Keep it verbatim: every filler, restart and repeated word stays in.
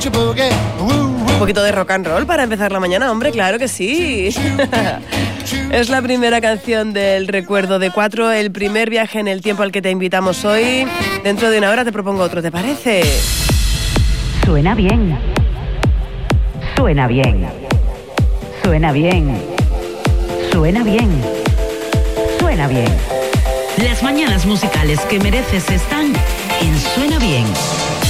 Un poquito de rock and roll para empezar la mañana, hombre, claro que sí. Es la primera canción del Recuerdo de Cuatro, el primer viaje en el tiempo al que te invitamos hoy. Dentro de una hora te propongo otro, ¿te parece? Suena bien. Suena bien. Suena bien. Suena bien. Suena bien. Las mañanas musicales que mereces están en Suena Bien.